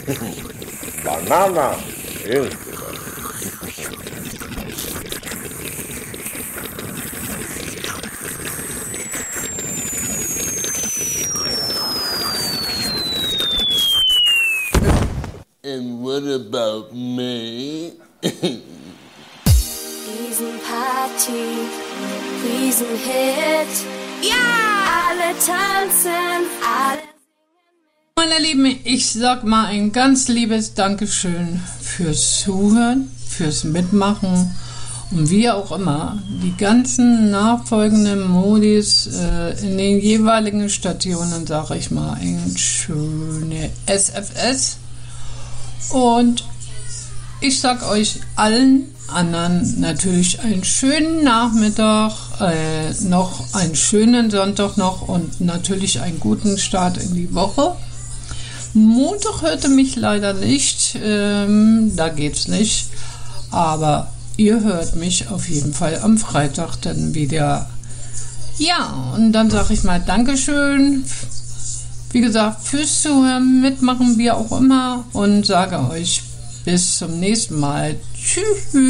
Banana. And what about me? Riesenparty, Riesenhit. Ja! Alle tanzen, alle. Meine Lieben, ich sag mal ein ganz liebes Dankeschön fürs Zuhören, fürs Mitmachen und wie auch immer die ganzen nachfolgenden Modis in den jeweiligen Stationen, sage ich mal, ein schöne SFS. Und ich sag euch allen anderen natürlich einen schönen Nachmittag, noch einen schönen Sonntag noch und natürlich einen guten Start in die Woche. Montag hörte mich leider nicht, da geht's nicht, aber ihr hört mich auf jeden Fall am Freitag dann wieder. Ja, und dann sage ich mal Dankeschön, wie gesagt, fürs Zuhören, mitmachen, wie auch immer und sage euch bis zum nächsten Mal. Tschüss.